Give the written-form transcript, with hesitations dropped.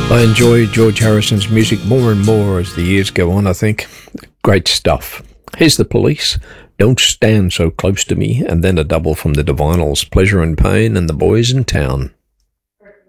I enjoy George Harrison's music more and more as the years go on, I think. Great stuff. Here's The Police, Don't Stand So Close to Me, and then a double from the Divinyls, Pleasure and Pain, and The Boys in Town.